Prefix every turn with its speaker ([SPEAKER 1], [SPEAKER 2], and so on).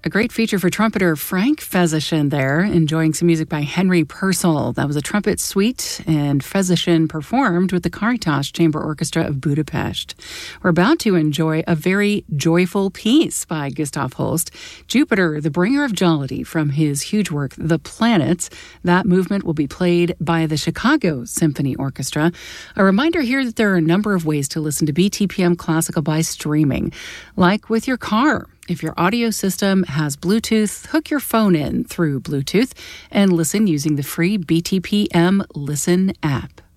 [SPEAKER 1] A great feature for trumpeter Frank Fezishin there, enjoying some music by Henry Purcell. That was a trumpet suite, and Fezishin performed with the Caritas Chamber Orchestra of Budapest. We're about to enjoy a very joyful piece by Gustav Holst, Jupiter, the Bringer of Jollity, from his huge work, The Planets. That movement will be played by the Chicago Symphony Orchestra. A reminder here that there are a number of ways to listen to BTPM Classical by streaming, like with your car. If your audio system has Bluetooth, hook your phone in through Bluetooth and listen using the free BTPM Listen app.